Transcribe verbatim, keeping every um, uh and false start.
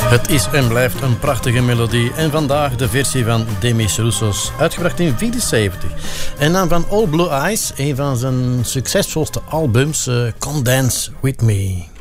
Het is en blijft een prachtige melodie. En vandaag de versie van Demis Roussos, uitgebracht in vierenzeventig. En dan van All Blue Eyes, een van zijn succesvolste albums, uh, Come Dance With Me.